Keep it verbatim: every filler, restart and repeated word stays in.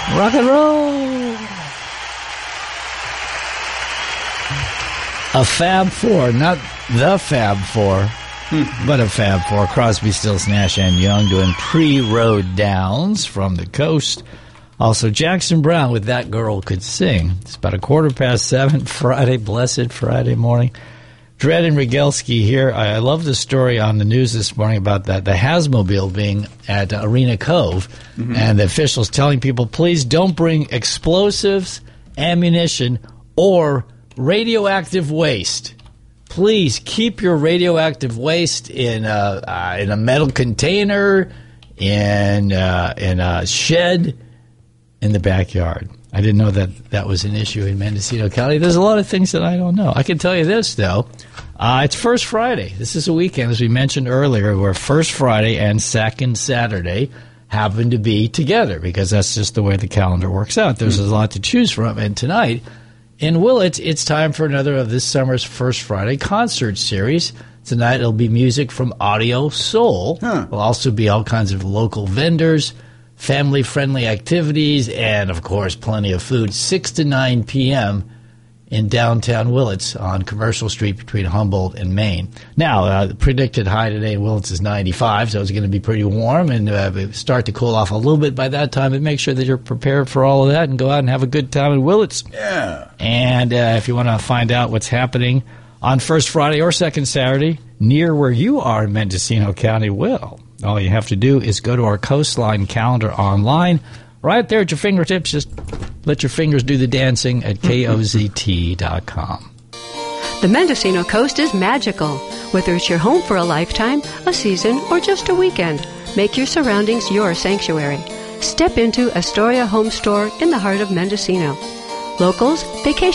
Rock and roll. A Fab Four, not the Fab Four, hmm. but a Fab Four. Crosby, Stills, Nash, and Young doing Pre-Road Downs from the coast. Also, Jackson Browne with That Girl Could Sing. It's about a quarter past seven, Friday, blessed Friday morning. Dredd and Regelski here. I love the story on the news this morning about that the Hazmobile being at Arena Cove, mm-hmm. and the officials telling people, please don't bring explosives, ammunition, or radioactive waste. Please keep your radioactive waste in a, uh, in a metal container, in, uh, in a shed, in the backyard. I didn't know that that was an issue in Mendocino County. There's a lot of things that I don't know. I can tell you this, though. Uh, it's First Friday. This is a weekend, as we mentioned earlier, where First Friday and Second Saturday happen to be together because that's just the way the calendar works out. There's mm-hmm. a lot to choose from. And tonight, in Willits, it's time for another of this summer's First Friday concert series. Tonight, it'll be music from Audio Soul. Huh. There'll also be all kinds of local vendors, family-friendly activities, and, of course, plenty of food. six to nine p.m. in downtown Willits on Commercial Street between Humboldt and Main. Now, uh, the predicted high today in Willits is ninety-five, so it's going to be pretty warm and uh, start to cool off a little bit by that time. But make sure that you're prepared for all of that and go out and have a good time in Willits. Yeah. And uh, if you want to find out what's happening on First Friday or Second Saturday near where you are in Mendocino County, well, all you have to do is go to our Coastline calendar online. Right there at your fingertips. Just let your fingers do the dancing at K O Z T dot com. The Mendocino Coast is magical. Whether it's your home for a lifetime, a season, or just a weekend, make your surroundings your sanctuary. Step into Astoria Home Store in the heart of Mendocino. Locals, vacation